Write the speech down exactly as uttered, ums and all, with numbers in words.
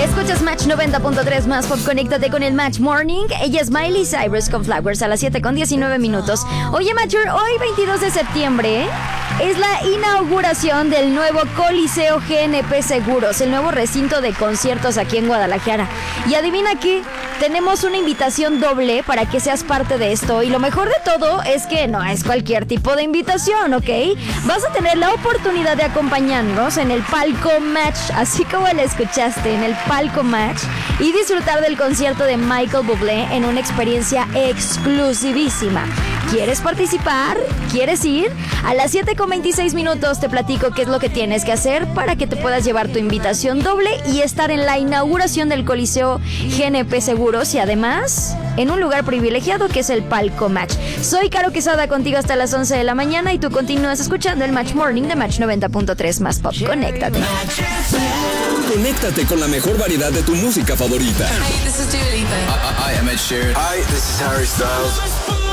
Escuchas Match noventa punto tres más pop, conéctate con el Match Morning. Ella es Miley Cyrus con Flowers a las siete con diecinueve minutos. Oye, Matcher, hoy veintidós de septiembre es la inauguración del nuevo Coliseo G N P Seguros, el nuevo recinto de conciertos aquí en Guadalajara. Y adivina qué, tenemos una invitación doble para que seas parte de esto. Y lo mejor de todo es que no es cualquier tipo de invitación, ¿ok? Vas a tener la oportunidad de acompañarnos en el Palco Match, así como la escuchaste, en el Palco Match, y disfrutar del concierto de Michael Bublé en una experiencia exclusivísima. ¿Quieres participar? ¿Quieres ir? A las siete con veintiséis minutos te platico qué es lo que tienes que hacer para que te puedas llevar tu invitación doble y estar en la inauguración del Coliseo G N P Seguros y además en un lugar privilegiado que es el Palco Match. Soy Caro Quesada contigo hasta las once de la mañana y tú continúas escuchando el Match Morning de Match noventa punto tres más pop. Conéctate. Conéctate con la mejor variedad de tu música favorita. Hey, this is Dua Lipa. Hi, I'm Ed Sheeran. Hi, this is Harry Styles.